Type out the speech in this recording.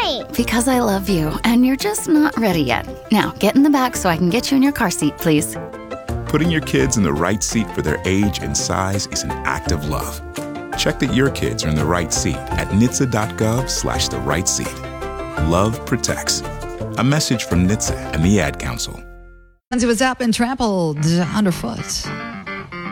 Why? Because I love you, and you're just not ready yet. Now, get in the back so I can get you in your car seat, please. Putting your kids in the right seat for their age and size is an act of love. Check that your kids are in the right seat at NHTSA.gov/the right seat. Love protects. A message from NHTSA and the Ad Council. He was up and trampled underfoot.